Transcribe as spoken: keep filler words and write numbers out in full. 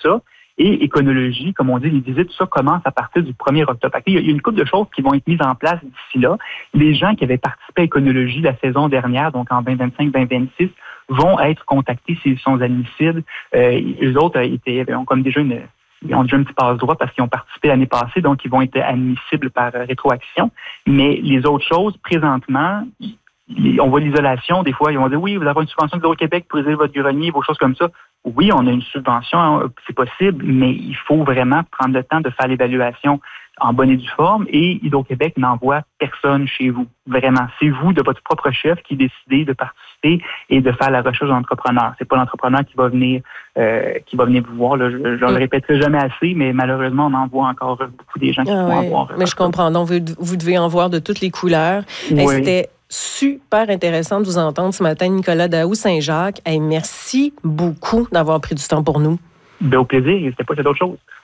ça. Et éconologie, comme on dit, les visites, tout ça commence à partir du premier octobre. Il y a une couple de choses qui vont être mises en place d'ici là. Les gens qui avaient participé à éconologie la saison dernière, donc en vingt vingt-cinq vingt vingt-six, vont être contactés s'ils sont admissibles. Euh, eux autres étaient, ont comme déjà une, ils ont déjà un petit passe-droit parce qu'ils ont participé l'année passée, donc ils vont être admissibles par rétroaction. Mais les autres choses, présentement, on voit l'isolation, des fois, ils vont dire, oui, vous avez une subvention de l'Hydro-Québec pour isoler votre grenier, vos choses comme ça. Oui, on a une subvention, hein, c'est possible, mais il faut vraiment prendre le temps de faire l'évaluation en bonne et due forme, et Hydro-Québec n'envoie personne chez vous. Vraiment, c'est vous, de votre propre chef, qui décidez de participer et de faire la recherche d'entrepreneur. C'est pas l'entrepreneur qui va venir euh, qui va venir vous voir. Là. Je ne le répéterai jamais assez, mais malheureusement, on en voit encore beaucoup des gens qui ah vont ouais, en voir. Mais je comprends. Donc, vous, vous devez en voir de toutes les couleurs. Oui. Et c'était super intéressant de vous entendre ce matin, Nicolas Daou-Saint-Jacques. Hey, merci beaucoup d'avoir pris du temps pour nous. Ben, au plaisir, c'était pas d'autre chose.